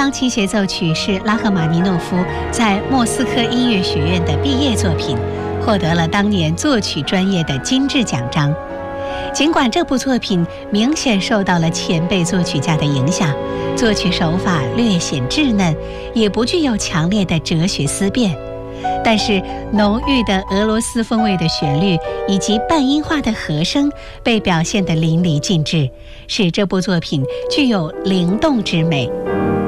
钢琴协奏曲是拉赫玛尼诺夫在莫斯科音乐学院的毕业作品，获得了当年作曲专业的金质奖章。尽管这部作品明显受到了前辈作曲家的影响，作曲手法略显稚嫩，也不具有强烈的哲学思辨，但是浓郁的俄罗斯风味的旋律以及半音化的和声被表现得淋漓尽致，使这部作品具有灵动之美。